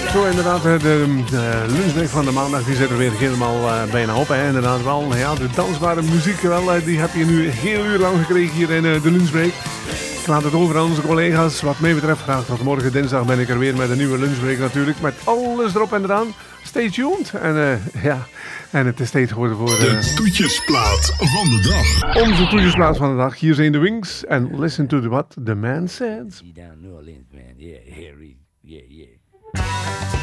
Zo inderdaad, de lunchbreak van de maandag die zit er weer helemaal bijna op. Hè. Inderdaad wel, ja, de dansbare muziek wel, die heb je nu een heel uur lang gekregen hier in de lunchbreak. Ik laat het over aan onze collega's. Wat mij betreft graag tot morgen dinsdag ben ik er weer met een nieuwe lunchbreak natuurlijk. Met alles erop en eraan. Stay tuned. En ja, en het is tijd geworden voor... de toetjesplaat van de dag. Onze toetjesplaat van de dag. Hier zijn de Wings. En listen to what the man said. Down New Orleans, man. Yeah, yeah, yeah.